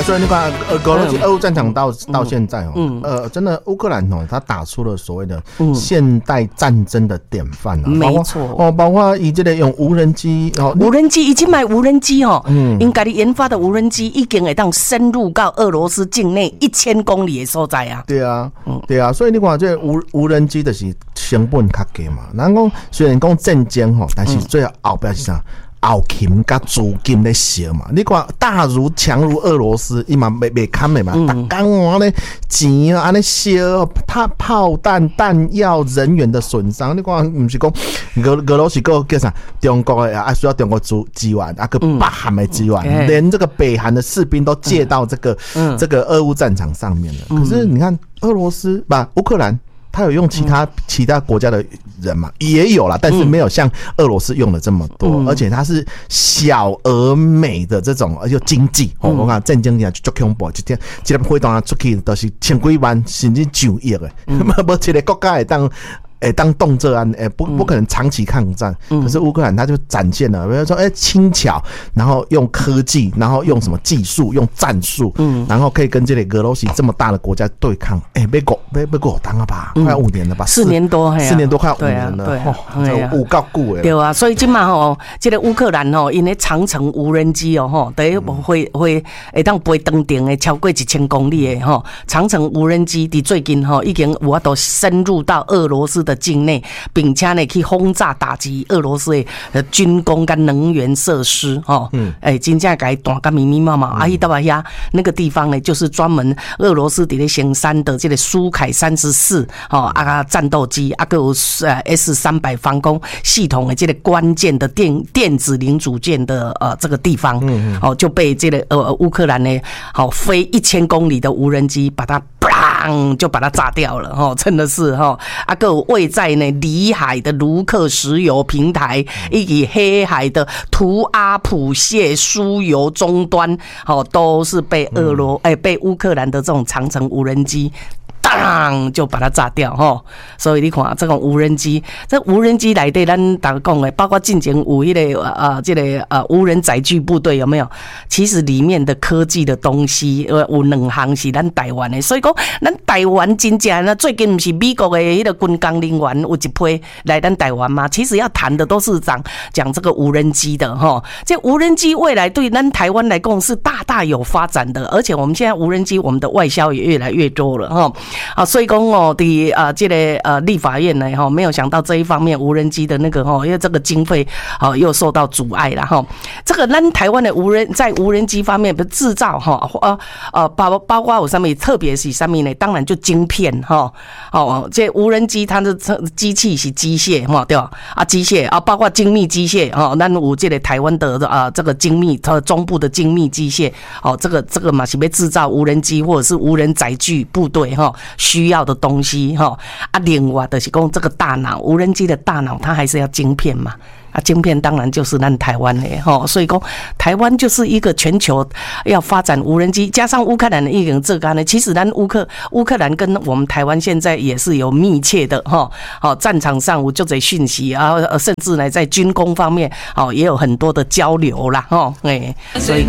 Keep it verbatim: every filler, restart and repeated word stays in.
所以你看，呃，俄罗斯俄乌战场到到现在哦，嗯，呃，真的乌克兰哦，他打出了所谓的现代战争的典范啊， 没错哦，包括以这个用无人机哦， 无人机已经买无人机哦，嗯，因家己研发的无人机已经会当深入到俄罗斯境内一千公里的所在啊。 对啊，嗯，对啊，所以你看这无无人机就是成本较低嘛。咱讲虽然讲战争吼，但是最后边是啥？后勤甲资金咧烧嘛，你看大如强如俄罗斯，伊嘛袂袂堪的嘛，逐工安尼钱啊安尼烧，炮炮弹弹药人员的损伤，你看毋是讲俄俄罗斯个叫啥？中国的啊需要中国支支援，啊个北韩的支援，嗯、连这个北韩的士兵都借到这个、嗯、这个俄乌战场上面了。可是你看俄罗斯吧，乌克兰。他有用其他、嗯、其他国家的人嘛，也有啦，但是没有像俄罗斯用的这么多，嗯、而且它是小而美的这种，而且经济。嗯、我讲战争起来就恐怖，一天一粒飞弹出去都是千几万甚至上亿的，无、嗯、一个国家会当。哎，当动作啊，哎，不不可能长期抗战。嗯、可是乌克兰他就展现了，比如说，哎，轻巧，然后用科技，然后用什么技术，用战术，嗯，然后可以跟这里俄罗斯这么大的国家对抗。哎，被狗被被狗当了吧，嗯、快五年了吧？ 四年多， 四年多，快五年了。 对啊， 对啊，五够久诶。 对啊，所以今嘛吼，这个乌克兰吼，因为长程无人机哦吼，等于会会会当飞登顶的超过一千公里的吼，长程无人机伫最近吼已经有法度深入到俄罗斯的境内，并且呢去轰炸打击俄罗斯的军工跟能源设施哦，嗯，哎，真正给打个密密麻麻，啊，伊到啊呀那个地方呢，就是专门俄罗斯伫咧行山的这个苏凯三十四哦啊战斗机，啊个有呃 S 三百防空系统的这个关键的电电子零组件的呃这个地方，嗯，哦就被这个呃乌克兰呢好飞一千公里的无人机把它。就把它炸掉了哈，真的是哈啊！个位在呢里海的卢克石油平台，以及黑海的图阿普谢输油终端，哦，都是被俄罗哎、欸、被乌克兰的这种长程无人机。当就把它炸掉哈，所以你看这种无人机，这无人机来对咱大家讲的，包括进前有迄个呃这个呃无人载具部队有没有？其实里面的科技的东西，呃有两项是咱台湾的，所以讲咱台湾真正呢，最近不是美国的迄个军工人员有一批来咱台湾吗？其实要谈的都是讲讲这个无人机的哈，这无人机未来对咱台湾来讲是大大有发展的，而且我们现在无人机我们的外销也越来越多了哈。啊，所以讲哦，的啊，这个呃立法院呢，哈，没有想到这一方面无人机的那个哈，因为这个经费啊又受到阻碍了哈。这个咱台湾的无人在无人机方面的制造哈，呃呃包包括有什么，特别是什么呢？当然就晶片哈，哦，这无人机它的机器是机械哈，对吧？啊，机械啊，包括精密机械哈，咱有这个台湾的啊这个精密，它中部的精密机械，哦，这个这个嘛是要制造无人机或者是无人载具部队哈。需要的东西哈啊，另外就是讲这个大脑，无人机的大脑它还是要晶片嘛。啊，晶片当然就是咱台湾的哈，所以讲台湾就是一个全球要发展无人机，加上乌克兰的一个这个呢，其实咱乌克乌克兰跟我们台湾现在也是有密切的哈，好战场上有就这讯息啊，甚至呢在军工方面哦也有很多的交流啦哈，哎，所以讲